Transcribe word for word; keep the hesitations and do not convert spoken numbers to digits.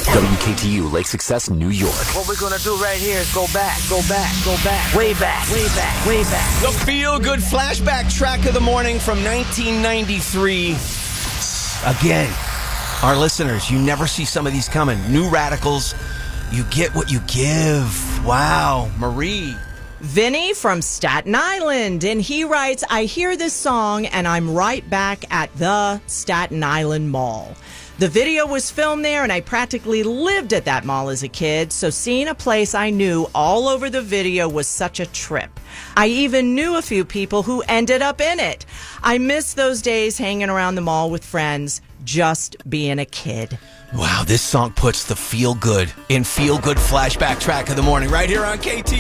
W K T U, Lake Success, New York. What we're gonna do right here is go back, go back, go back, way back, way back, way back. The feel-good flashback track of the morning from nineteen ninety-three. Again, our listeners, you never see some of these coming. New Radicals, you get what you give. Wow, Marie. Vinny from Staten Island, and he writes, I hear this song and I'm right back at the Staten Island Mall. The video was filmed there and I practically lived at that mall as a kid, so seeing a place I knew all over the video was such a trip. I even knew a few people who ended up in it. I miss those days hanging around the mall with friends, just being a kid. Wow, this song puts the feel-good in feel-good flashback track of the morning right here on K T U.